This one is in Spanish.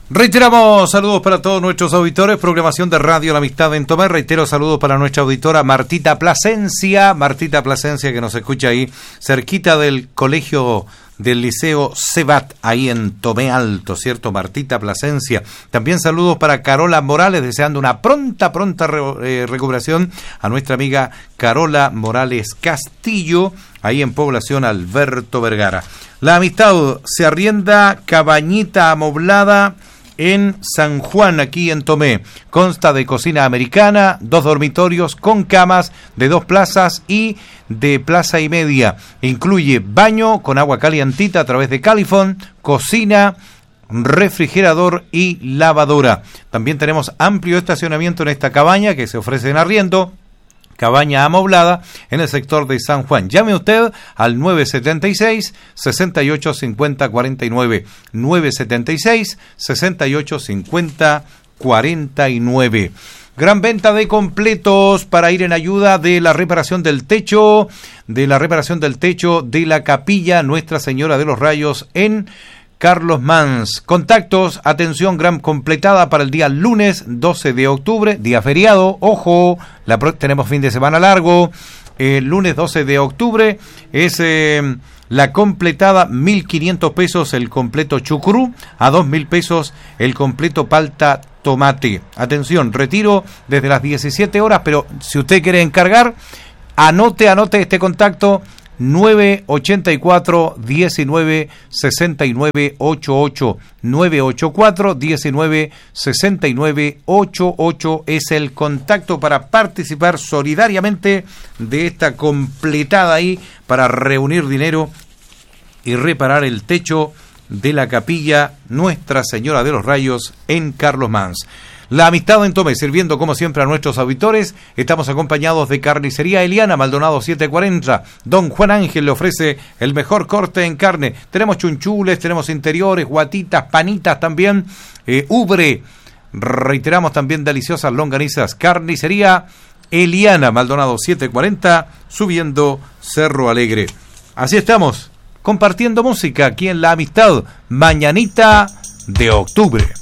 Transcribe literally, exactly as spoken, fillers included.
Reiteramos saludos para todos nuestros auditores, programación de Radio La Amistad en Tomé. Reitero saludos para nuestra auditora Martita Plasencia, Martita Plasencia que nos escucha ahí cerquita del colegio del Liceo Cebat, ahí en Tomé Alto, ¿cierto? Martita Plasencia. También saludos para Carola Morales, deseando una pronta, pronta re, eh, recuperación a nuestra amiga Carola Morales Castillo, ahí en Población Alberto Vergara. La Amistad se arrienda cabañita amoblada en San Juan, aquí en Tomé. Consta de cocina americana, dos dormitorios con camas de dos plazas y de plaza y media. Incluye baño con agua calientita a través de califón, cocina, refrigerador y lavadora. También tenemos amplio estacionamiento en esta cabaña que se ofrece en arriendo. Cabaña amoblada en el sector de San Juan. Llame usted al nueve setenta y seis, sesenta y ocho cincuenta cuarenta y nueve. nueve setenta y seis, sesenta y ocho cincuenta cuarenta y nueve. Gran venta de completos para ir en ayuda de la reparación del techo, de la reparación del techo de la capilla Nuestra Señora de los Rayos en Carlos Mans. Contactos, atención, gran completada para el día lunes doce de octubre, día feriado, ojo, la pro- tenemos fin de semana largo, el lunes doce de octubre es eh, la completada, mil quinientos pesos el completo chucrú, a dos mil pesos el completo palta tomate. Atención, retiro desde las diecisiete horas, pero si usted quiere encargar, anote, anote este contacto, nueve ochenta y cuatro, diecinueve, sesenta y nueve, ochenta y ocho. nueve ochenta y cuatro, diecinueve, sesenta y nueve, ochenta y ocho es el contacto para participar solidariamente de esta completada ahí para reunir dinero y reparar el techo de la capilla Nuestra Señora de los Rayos en Carlos Mans. La Amistad en Tomé, sirviendo como siempre a nuestros auditores. Estamos acompañados de Carnicería Eliana, Maldonado setecientos cuarenta. Don Juan Ángel le ofrece el mejor corte en carne. Tenemos chunchules, tenemos interiores, guatitas, panitas también. Eh, ubre, reiteramos también deliciosas longanizas. Carnicería Eliana, Maldonado setecientos cuarenta, subiendo Cerro Alegre. Así estamos, compartiendo música aquí en La Amistad, mañanita de octubre.